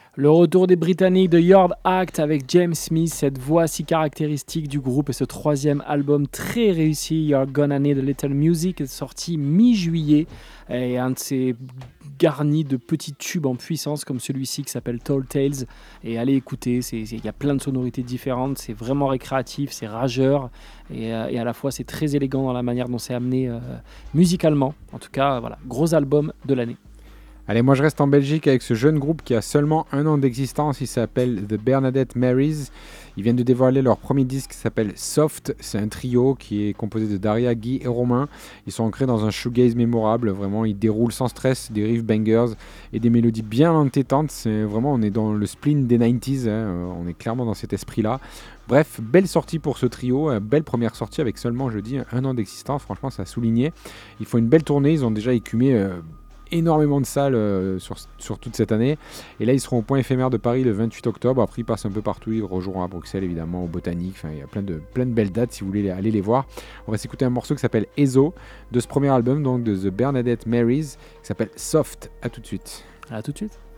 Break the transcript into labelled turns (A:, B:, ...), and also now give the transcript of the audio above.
A: Le retour des Britanniques de Yard Act avec James Smith, cette voix si caractéristique du groupe et ce troisième album très réussi, You're Gonna Need a Little Music, est sorti mi-juillet et un de ces garnis de petits tubes en puissance comme celui-ci qui s'appelle Tall Tales. Et allez écouter, il y a plein de sonorités différentes, c'est vraiment récréatif, c'est rageur et à la fois c'est très élégant dans la manière dont c'est amené musicalement. En tout cas, voilà, gros album de l'année.
B: Allez, moi je reste en Belgique avec ce jeune groupe qui a seulement 1 an d'existence. Il s'appelle The Bernadette Marys. Ils viennent de dévoiler leur premier disque qui s'appelle Soft. C'est un trio qui est composé de Daria, Guy et Romain. Ils sont ancrés dans un shoegaze mémorable. Vraiment, ils déroulent sans stress des riff bangers et des mélodies bien entêtantes. C'est vraiment, on est dans le spleen des 90s. On est clairement dans cet esprit-là. Bref, belle sortie pour ce trio, belle première sortie avec seulement, je dis, 1 an d'existence. Franchement, ça a souligné. Ils font une belle tournée. Ils ont déjà écumé énormément de salles sur toute cette année. Et là, ils seront au Point éphémère de Paris le 28 octobre. Après, ils passent un peu partout. Ils rejoindront à Bruxelles, évidemment, au Botanique. Enfin, il y a plein de belles dates si vous voulez aller les voir. On va s'écouter un morceau qui s'appelle Ezo, de ce premier album, donc de The Bernadette Marys, qui s'appelle Soft. À tout de suite.
A: À tout de suite.